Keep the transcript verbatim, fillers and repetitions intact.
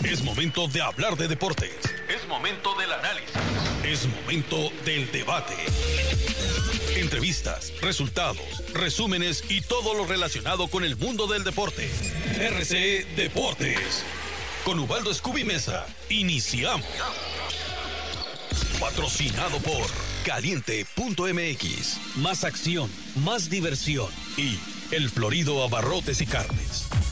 Es momento de hablar de deportes. Es momento del análisis. Es momento del debate. Entrevistas, resultados, resúmenes y todo lo relacionado con el mundo del deporte. R C Deportes. Con Ubaldo Scooby Mesa. Iniciamos. Patrocinado por Caliente punto M X. Más acción, más diversión. Y El Florido Abarrotes y Carnes.